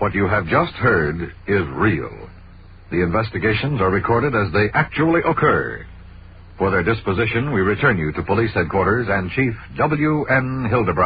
What you have just heard is real. The investigations are recorded as they actually occur. For their disposition, we return you to Police Headquarters and Chief W.N. Hildebrand.